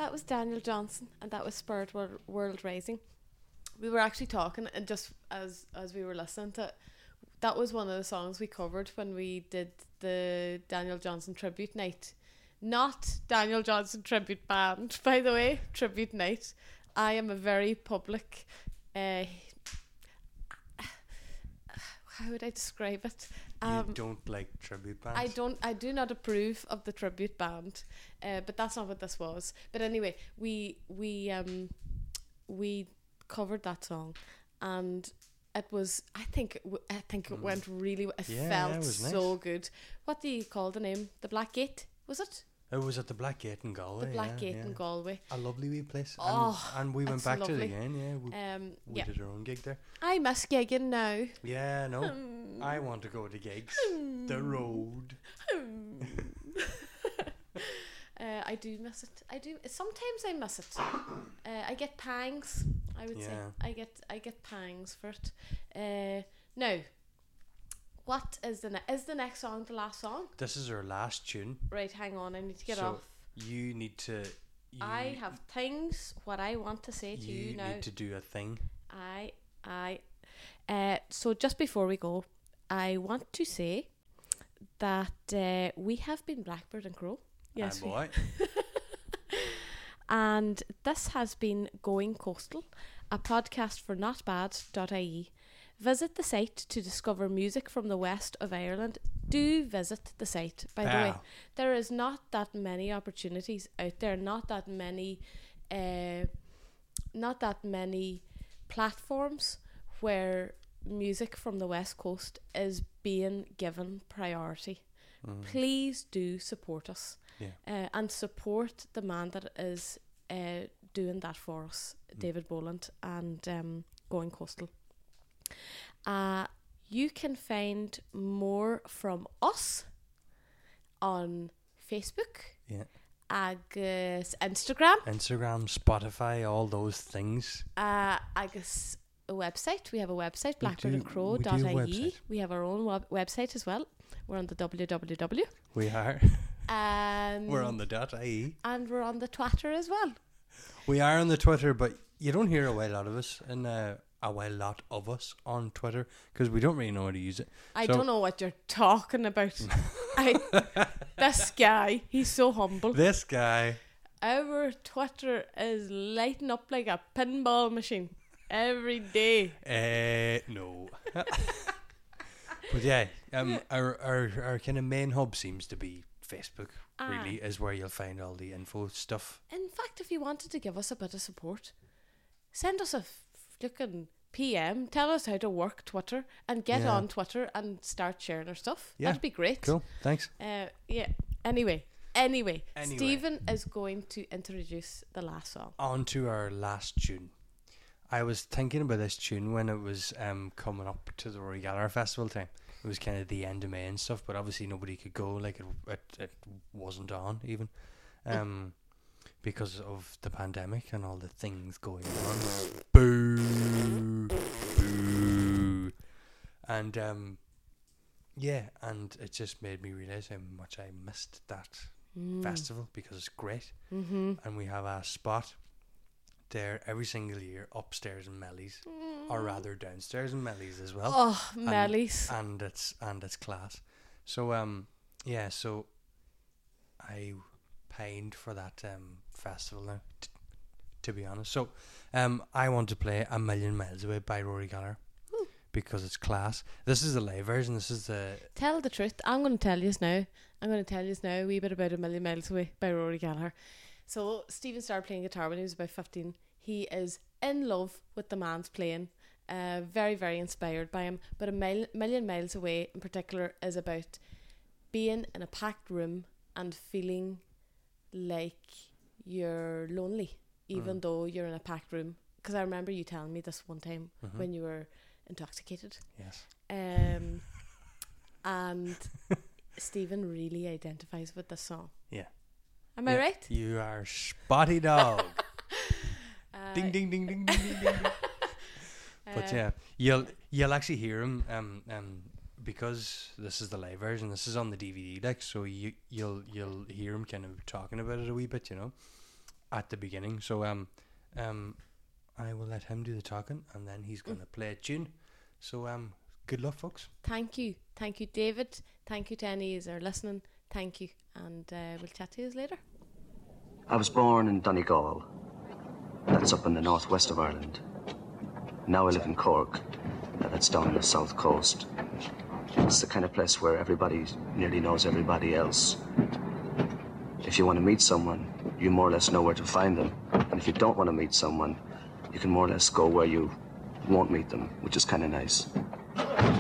That was Daniel Johnson, and that was Spirit World Rising. We were actually talking, and just as we were listening to it, that was one of the songs we covered when we did the Daniel Johnson tribute night. Not Daniel Johnson tribute band, by the way, tribute night. I am a very public, how would I describe it? You don't like tribute bands? I do not approve of the tribute band, but that's not what this was. But anyway, we covered that song, and it was, I think it went really, it felt it was so nice. good. What do you call the name? The Black Gate, was it? It was at the Black Gate in Galway. The Black Gate in Galway. A lovely wee place. Oh, and we went it's back to it lovely. again, we did our own gig there. I miss gigging now. Yeah, no. I want to go to gigs. The road. I do miss it. I do. Sometimes I miss it. I get pangs. I would say I get pangs for it. Now, what is the next song the last song? This is our last tune. Right, hang on. I need to get off. You need to. I have things what I want to say to you now. You need to do a thing. So just before we go, I want to say that we have been Blackbird and Crow. Yes, boy. And this has been Going Coastal, a podcast for notbad.ie. Visit the site to discover music from the west of Ireland. Do visit the site, by the way. There is not that many opportunities out there, not that many platforms where music from the west coast is being given priority. Please do support us. And support the man that is doing that for us, David Boland, and Going Coastal. You can find more from us on Facebook, agus Instagram, Spotify, all those things. agus a website. We have a website, blackbirdandcrow.ie. We have our own website as well. We're on the www. We are. We're on the .ie. And we're on the Twitter as well. We are on the Twitter, but you don't hear a whole lot of us and a whole lot of us on Twitter because we don't really know how to use it. I don't know what you're talking about. This guy, he's so humble. This guy. Our Twitter is lighting up like a pinball machine every day. No. But yeah, our kind of main hub seems to be Facebook. Really, is where you'll find all the info stuff. In fact, if you wanted to give us a bit of support, send us a flipping PM. Tell us how to work Twitter and get on Twitter and start sharing our stuff. That'd be great. Cool. Thanks. Anyway, Stephen is going to introduce the last song. On to our last tune. I was thinking about this tune when it was coming up to the Rory Gallagher Festival time. It was kind of the end of May and stuff, but obviously nobody could go. Like it wasn't on even, because of the pandemic and all the things going on. Boo, boo, and and it just made me realize how much I missed that festival because it's great, and we have a spot there every single year upstairs in Melly's, or rather downstairs in Melly's as well. Oh, Melly's, and it's class. So so I pined for that festival now, to be honest. So I want to play A Million Miles Away by Rory Gallagher because it's class. This is the live version. This is the... Tell the truth. I'm going to tell you now a wee bit about A Million Miles Away by Rory Gallagher. So Stephen started playing guitar when he was about 15. He is in love with the man's playing, very, very inspired by him. But A Million Miles Away in particular is about being in a packed room and feeling like you're lonely, even though you're in a packed room. Because I remember you telling me this one time when you were intoxicated. Yes. And Stephen really identifies with this song. Yeah. Am I right? You are spotty dog. Ding ding ding ding ding ding ding. But yeah, you'll actually hear him because this is the live version. This is on the DVD deck, so you'll hear him kind of talking about it a wee bit, you know. at the beginning. So I will let him do the talking, and then he's gonna play a tune. So good luck, folks. Thank you, David. Thank you to any who are listening. Thank you, and we'll chat to you later. I was born in Donegal. That's up in the northwest of Ireland. Now I live in Cork. That's down on the south coast. It's the kind of place where everybody nearly knows everybody else. If you want to meet someone, you more or less know where to find them. And if you don't want to meet someone, you can more or less go where you won't meet them, which is kind of nice.